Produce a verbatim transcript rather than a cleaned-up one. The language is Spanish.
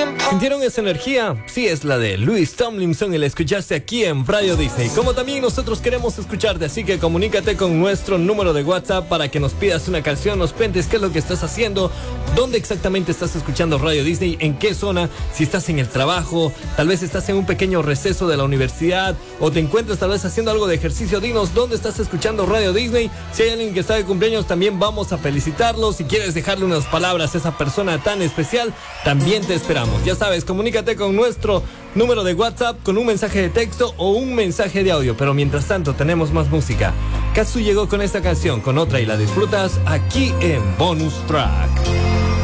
¿Sintieron esa energía? Sí, es la de Louis Tomlinson y la escuchaste aquí en Radio Disney. Como también nosotros queremos escucharte, así que comunícate con nuestro número de WhatsApp para que nos pidas una canción, nos cuentes qué es lo que estás haciendo, dónde exactamente estás escuchando Radio Disney, en qué zona, si estás en el trabajo, tal vez estás en un pequeño receso de la universidad o te encuentras tal vez haciendo algo de ejercicio. Dinos dónde estás escuchando Radio Disney. Si hay alguien que está de cumpleaños, también vamos a felicitarlo. Si quieres dejarle unas palabras a esa persona tan especial, también te esperamos. Ya sabes, comunícate con nuestro número de WhatsApp con un mensaje de texto o un mensaje de audio. Pero mientras tanto tenemos más música. Kazu llegó con esta canción, con otra y la disfrutas aquí en Bonus Track.